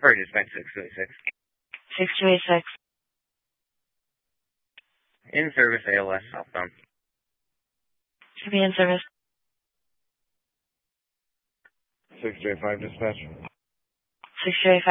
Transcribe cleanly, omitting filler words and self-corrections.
Or dispatch 6286. 6286. In service ALS southbound. To be in service. 6J5 dispatch. 6J5.